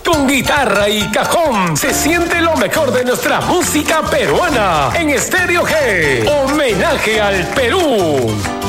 Con guitarra y cajón se siente lo mejor de nuestra música peruana en Estéreo G. Homenaje al Perú.